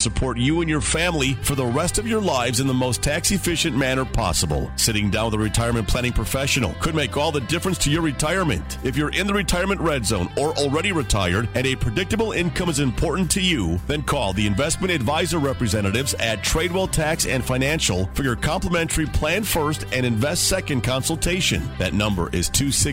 support you and your family for the rest of your lives in the most tax-efficient manner possible. Sitting down with a retirement planning professional could make all the difference to your retirement. If you're in the retirement red zone or already retired and a predictable income is important to you, then call the investment advisor representatives at Tradewell Tax and Financial for your complimentary Plan First and Invest Second consultation. That number is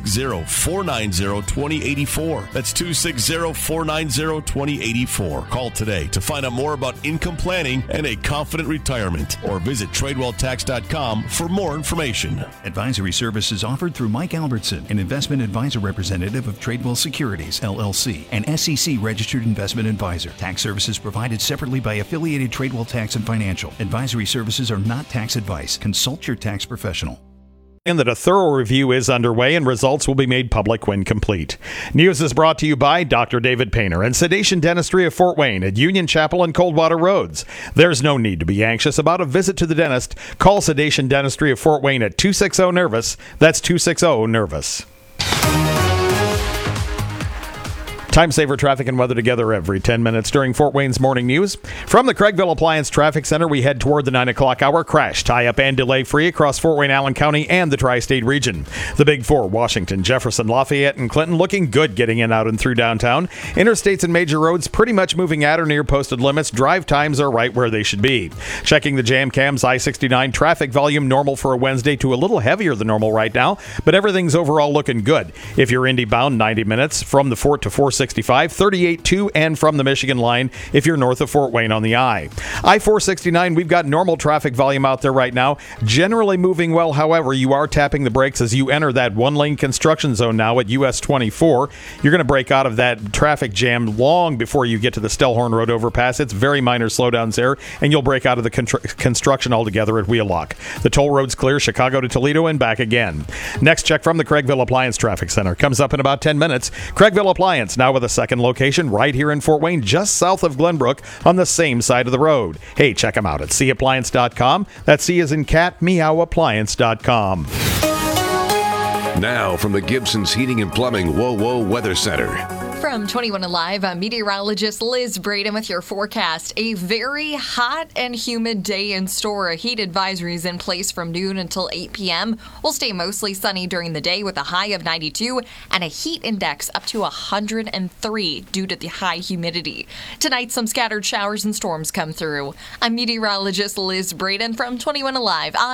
260-490-2084. That's 260-490-2084. Call today to find out more about income planning and a confident retirement, or visit TradewellTax.com for more information. Advisory services offered through Mike Albertson, an investment advisor representative of Tradewell Securities, LLC, an SEC registered investment advisor. Tax services provided separately by affiliated Tradewell Tax and Financial. Advisory services are not tax advice. Consult your tax professional. And that a thorough review is underway and results will be made public when complete. News is brought to you by Dr. David Painter and Sedation Dentistry of Fort Wayne at Union Chapel and Coldwater Roads. There's no need to be anxious about a visit to the dentist. Call Sedation Dentistry of Fort Wayne at 260-NERVOUS. That's 260-NERVOUS. Time saver traffic and weather together every 10 minutes during Fort Wayne's morning news. From the Craigville Appliance Traffic Center, we head toward the 9 o'clock hour. Crash, tie-up, and delay-free across Fort Wayne, Allen County, and the Tri-State region. The Big Four, Washington, Jefferson, Lafayette, and Clinton, looking good getting in, out, and through downtown. Interstates and major roads pretty much moving at or near posted limits. Drive times are right where they should be. Checking the jam cams, I-69 traffic volume normal for a Wednesday to a little heavier than normal right now, but everything's overall looking good. If you're Indy bound, 90 minutes from the Fort to 465, 38 to and from the Michigan line if you're north of Fort Wayne on the I-469, we've got normal traffic volume out there right now, generally moving well. However, you are tapping the brakes as you enter that one-lane construction zone now at US 24. You're going to break out of that traffic jam long before you get to the Stellhorn Road overpass. It's very minor slowdowns there, and you'll break out of the construction altogether at Wheelock. The toll road's clear, Chicago to Toledo and back again. Next check from the Craigville Appliance Traffic Center comes up in about 10 minutes. Craigville Appliance, now with a second location right here in Fort Wayne, just south of Glenbrook on the same side of the road. Hey, check them out at cappliance.com. That's C as in cat, meowappliance.com. Now from the Gibson's Heating and Plumbing WOWO Weather Center. From 21 Alive, I'm meteorologist Liz Braden with your forecast. A very hot and humid day in store. A heat advisory is in place from noon until 8 p.m. We'll stay mostly sunny during the day with a high of 92 and a heat index up to 103 due to the high humidity. Tonight, some scattered showers and storms come through. I'm meteorologist Liz Braden from 21 Alive.